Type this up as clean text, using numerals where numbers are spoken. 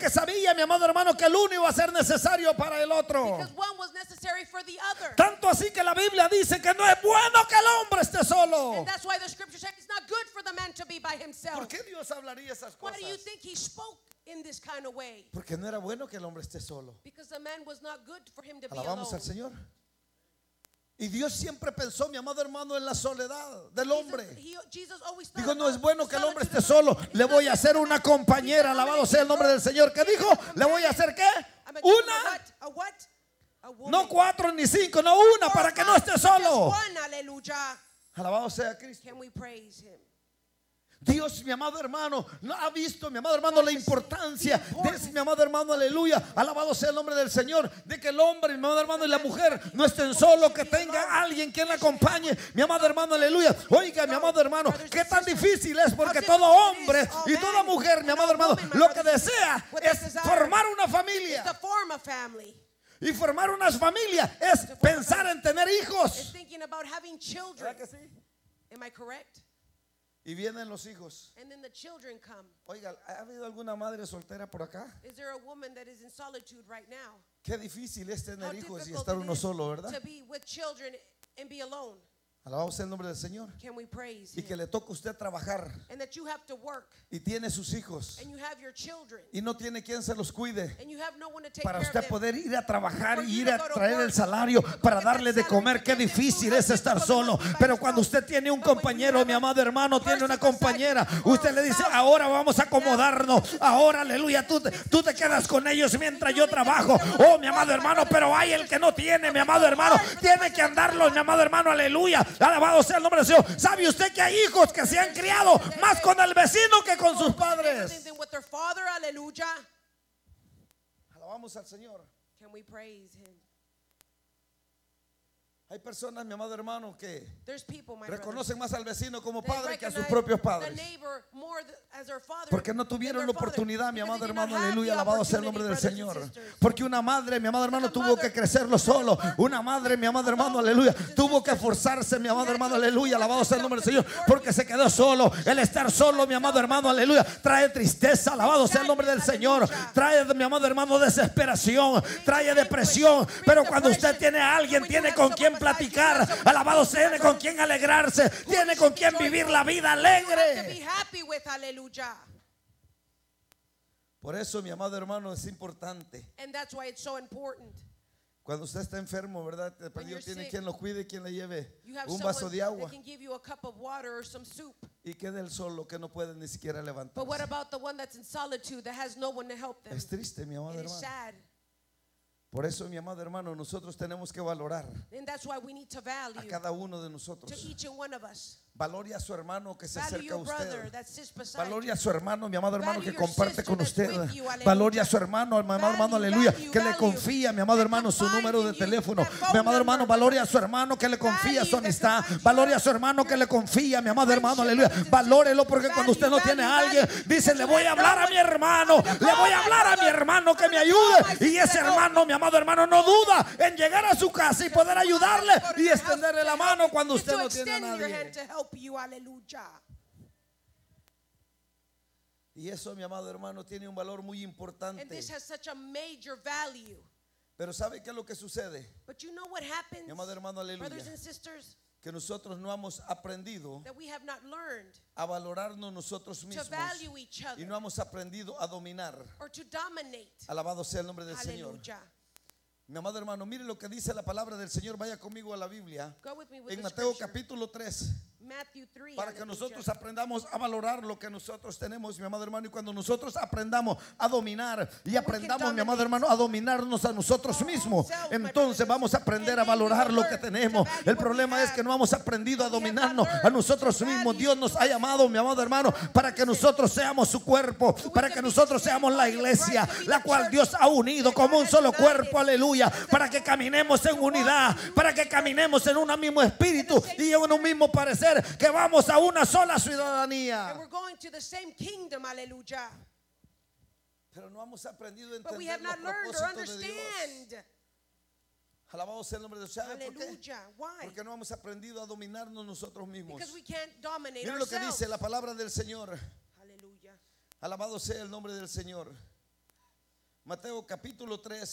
Porque sabía, mi amado hermano, que el uno iba a ser necesario para el otro. Because one was necessary for the other. Tanto así que la Biblia dice que no es bueno que el hombre esté solo. And that's why the scripture says it's not good for the man to be by ¿Por himself. qué Dios hablaría esas Why cosas? do you think he spoke in this kind of way? Porque no era bueno que el hombre esté solo. Because the man was not good for him to be Alabamos al alone. Señor. Y Dios siempre pensó, mi amado hermano, en la soledad del hombre. Jesus always thought Dijo, no es about bueno que el hombre esté solitude. solo. Le voy a hacer una compañera. Alabado sea el nombre del Señor. ¿Qué dijo? ¿Le voy a hacer qué? I'm gonna give him Una. a what? A woman. No 4 ni 5, no una, Or para que no five, esté but solo. just one, hallelujah. Alabado sea Cristo. Can we praise him? Dios, mi amado hermano, no ha visto, mi amado hermano, la importancia de, mi amado hermano, aleluya. Alabado sea el nombre del Señor, de que el hombre, mi amado hermano, y la mujer no estén solos, que tenga alguien quien la acompañe, mi amado hermano, aleluya. Oiga, mi amado hermano, qué tan difícil es, porque todo hombre y toda mujer, mi amado hermano, lo que desea es formar una It's familia. to form a family. Y formar una familia es pensar en tener It's hijos. thinking about having children. ¿Verdad que sí? Am I correct? Y vienen los hijos. And then the children come. Oiga, ¿ha habido alguna madre soltera por acá? Is there a woman that is in solitude right now? Qué difícil es How tener hijos y difficult estar it uno is solo, ¿verdad? to be with children and be alone. Alabado sea el nombre del Señor. Can we praise Y que him? le toca a usted trabajar And that you have to work y tiene sus hijos and you have your children y no tiene quien se los cuide and you have no one to take para care usted of them. poder ir a trabajar y ir a traer el salario para darle de comer. Qué difícil es estar solo. Pero cuando usted tiene un compañero, mi amado hermano, tiene una compañera, usted le dice, ahora vamos a acomodarnos, ahora aleluya, tú te quedas con ellos mientras yo trabajo. Oh, mi amado hermano, pero hay el que no tiene, mi amado hermano, tiene que andarlos, mi amado hermano, aleluya. Alabado sea el nombre del Señor. ¿Sabe usted que hay hijos que se han criado más con el vecino que con sus padres? Than with their father, hallelujah. Alabamos al Señor. Can we praise him? Hay personas, mi amado hermano, que There's people, my reconocen más al vecino como brothers, padre que a sus recognize propios the padres. neighbor more as their father Porque no than tuvieron their la father. oportunidad, mi Because amado they did hermano, not have aleluya, the alabado sea el nombre del opportunity, Señor. brothers and sisters. Porque una madre, mi amado hermano, Because a tuvo mother que crecerlo solo. had to work. Una madre, mi amado hermano, aleluya, tuvo que esforzarse, mi amado hermano, aleluya, alabado sea el nombre del Señor. Porque se quedó solo. El estar solo, mi amado hermano, aleluya, trae tristeza, alabado sea el nombre del Señor. Trae, mi amado hermano, desesperación, trae depresión. Pero cuando usted tiene a alguien, tiene con quien platicar, alabado sea, tiene con quien alegrarse, tiene con quien vivir la vida To be alegre. happy with, hallelujah. Por eso, mi amado hermano, es importante. And that's why it's so important. Cuando usted está enfermo, ¿verdad? De perdido you're tiene sick, quien lo cuide, quien le lleve You have un vaso someone de agua. that can give you a cup of water or some soup. Y queda él solo, que no puede ni siquiera levantarse. But what about the one that's in solitude that has no one to help them? Es triste, mi amado It is hermano. sad. Por eso, mi amado hermano, nosotros tenemos que valorar And that's why we need to a value cada uno de to nosotros. each and one of us. Valore a su hermano que se Value acerca a your brother usted. that sits beside Valore you. a su hermano, mi amado hermano, Value que your comparte sister con that's usted. with you, aleluya. Valore a su hermano, mi amado hermano, Value, aleluya, value, que le value. confía, mi amado That hermano, su confide número in de you, teléfono. that phone Mi amado hermano, number. valore a su hermano que le confía su Value, amistad. that Valore a su hermano que le confía, mi amado hermano, aleluya. Valórelo, porque cuando usted no tiene a alguien, dice, le voy a hablar a mi hermano, le voy a hablar a mi hermano que me ayude. Y ese hermano, mi amado hermano, no duda en llegar a su casa y poder ayudarle y extenderle la mano cuando usted no tiene a nadie. Y eso, mi amado hermano, tiene un valor muy And importante. this has such a major value. Pero ¿sabe qué es lo que sucede? But you know what happens, Mi amado hermano, aleluya, brothers and sisters, que nosotros no hemos aprendido that we have not learned a valorarnos nosotros to mismos value each y other no hemos aprendido a dominar. or to dominate. Alabado sea el nombre del Señor. Hallelujah. Mi amado hermano, mire lo que dice la palabra del Señor. Vaya conmigo a la Biblia. Go with me with En the Mateo scripture. capítulo 3. Matthew 3. Para que hallelujah. nosotros aprendamos a valorar lo que nosotros tenemos, mi amado hermano. Y cuando nosotros aprendamos a dominar y aprendamos, mi amado hermano, a dominarnos a nosotros mismos, entonces vamos a aprender a valorar lo que tenemos. El problema es que no hemos aprendido a dominarnos a nosotros mismos. Dios nos ha llamado, mi amado hermano, para que nosotros seamos su cuerpo, para que nosotros seamos la iglesia, la cual Dios ha unido como un solo cuerpo, aleluya, para que caminemos en unidad, para que caminemos en un mismo espíritu y en un mismo parecer, que vamos a una sola ciudadanía. And we're going to the same kingdom, hallelujah. Pero no hemos aprendido a But we entender have los not learned or propósitos de Dios. understand. Alabado sea el nombre de Dios. ¿Sabe por qué? Hallelujah. Why? Porque no hemos aprendido a dominarnos nosotros mismos. Because we can't dominate Miren lo que ourselves. dice la palabra del Señor. Hallelujah. Alabado sea el nombre del Señor. Mateo capítulo 3.